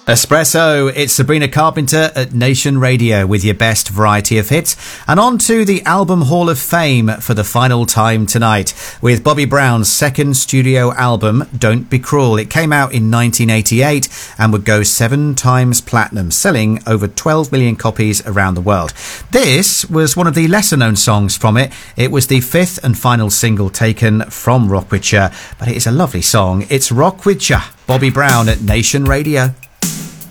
Espresso, it's Sabrina Carpenter at Nation Radio with your best variety of hits. And on to the Album Hall of Fame for the final time tonight with Bobby Brown's second studio album, Don't Be Cruel. It came out in 1988 and would go 7 times platinum, selling over 12 million copies around the world. This was one of the lesser known songs from it. It was the 5th and final single taken from Rock With Ya, but it is a lovely song. It's Rock With Ya, Bobby Brown at Nation Radio.